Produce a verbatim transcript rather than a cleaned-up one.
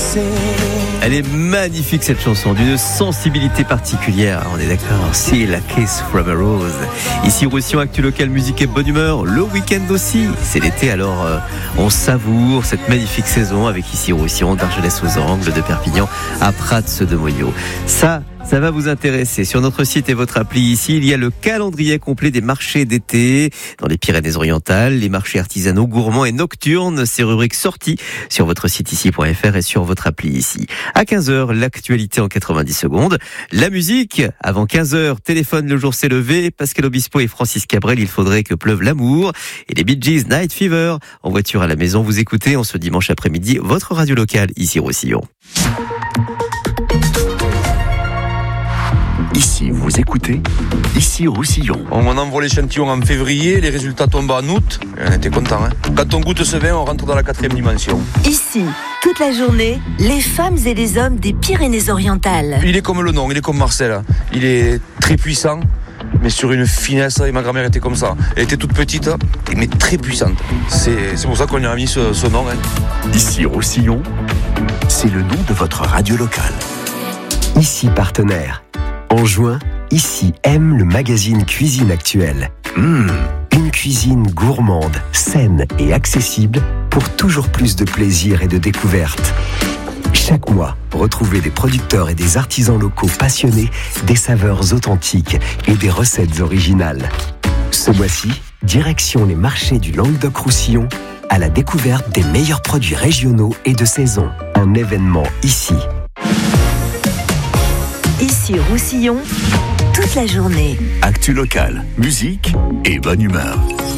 Elle est magnifique cette chanson, d'une sensibilité particulière, on est d'accord. C'est la Kiss from a Rose. Ici Roussillon, actu local, musique et bonne humeur. Le week-end aussi, c'est l'été, alors euh, on savoure cette magnifique saison avec ici Roussillon, d'Argelès aux Angles, de Perpignan à Prats de Moigno. Ça, ça va vous intéresser. Sur notre site et votre appli ici, il y a le calendrier complet des marchés d'été dans les Pyrénées-Orientales, les marchés artisanaux, gourmands et nocturnes. Ces rubriques sorties sur votre site ici point f r et sur votre appli ici. À quinze heures, l'actualité en quatre-vingt-dix secondes. La musique, avant quinze heures, téléphone le jour s'est levé. Pascal Obispo et Francis Cabrel, il faudrait que pleuve l'amour. Et les Bee Gees, Night Fever. En voiture à la maison, vous écoutez en ce dimanche après-midi votre radio locale ici Roussillon. Ici, vous écoutez, ici Roussillon. On envoie l'échantillon en février, les résultats tombent en août. Et on était contents. Hein. Quand on goûte ce vin, on rentre dans la quatrième dimension. Ici, toute la journée, les femmes et les hommes des Pyrénées-Orientales. Il est comme le nom, il est comme Marcel. Il est très puissant, mais sur une finesse. Et ma grand-mère était comme ça. Elle était toute petite, mais très puissante. C'est, c'est pour ça qu'on lui a mis ce, ce nom. Hein. Ici Roussillon, c'est le nom de votre radio locale. Ici partenaire. En juin, ici aime le magazine Cuisine Actuelle. Mmh, une cuisine gourmande, saine et accessible pour toujours plus de plaisir et de découverte. Chaque mois, retrouvez des producteurs et des artisans locaux passionnés, des saveurs authentiques et des recettes originales. Ce mois-ci, direction les marchés du Languedoc-Roussillon à la découverte des meilleurs produits régionaux et de saison. Un événement ici. Ici Roussillon, toute la journée. Actu local, musique et bonne humeur.